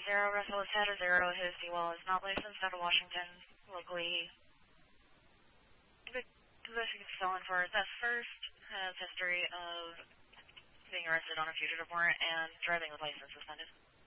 0, Russell is head of 0. His D-Wall is not licensed out of Washington locally. The position is stolen for theft first, has history of being arrested on a fugitive warrant, and driving with license suspended.